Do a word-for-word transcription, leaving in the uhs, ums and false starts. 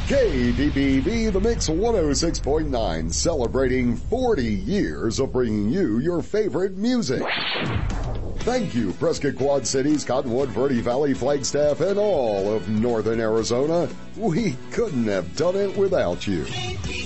K D P B, The Mix one oh six point nine, celebrating forty years of bringing you your favorite music. Thank you, Prescott Quad Cities, Cottonwood, Verde Valley, Flagstaff, and all of northern Arizona. We couldn't have done it without you.